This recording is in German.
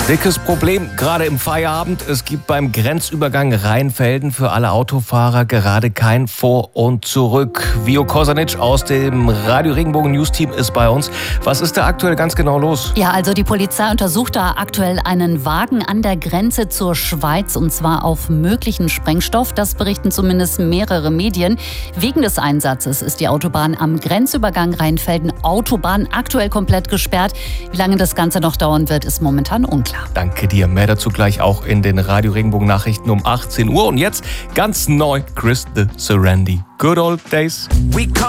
Dickes Problem, gerade im Feierabend. Es gibt beim Grenzübergang Rheinfelden für alle Autofahrer gerade kein Vor und Zurück. Vio Kosanic aus dem Radio Regenbogen News Team ist bei uns. Was ist da aktuell ganz genau los? Ja, also die Polizei untersucht da aktuell einen Wagen an der Grenze zur Schweiz und zwar auf möglichen Sprengstoff. Das berichten zumindest mehrere Medien. Wegen des Einsatzes ist die Autobahn am Grenzübergang Rheinfelden-Autobahn aktuell komplett gesperrt. Wie lange das Ganze noch dauern wird, ist momentan unklar. Danke dir. Mehr dazu gleich auch in den Radio Regenbogen Nachrichten um 18 Uhr. Und jetzt ganz neu Chris the Serenity. Good Old Days.